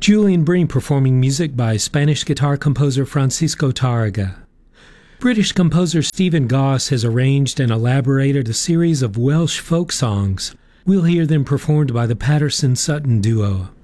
Julian Bream performing music by Spanish guitar composer Francisco Tárrega. British composer Stephen Goss has arranged and elaborated a series of Welsh folk songs. We'll hear them performed by the Patterson-Sutton duo.